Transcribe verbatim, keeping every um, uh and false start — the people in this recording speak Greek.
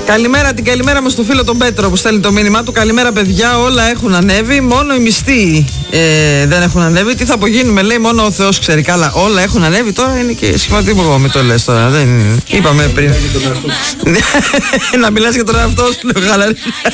Καλημέρα, την καλημέρα μου στο φίλο τον Πέτρο που στέλνει το μήνυμά του. Καλημέρα, παιδιά. Όλα έχουν ανέβει. Μόνο οι μισθοί ε, δεν έχουν ανέβει. Τι θα απογίνουμε, λέει, μόνο ο Θεός ξέρει. Καλά, όλα έχουν ανέβει. Τώρα είναι και σχηματικό. Εγώ μην το λες τώρα. Δεν... Είπαμε πριν. Να μιλάς για τον εαυτό σου, λέω, χαλαρή.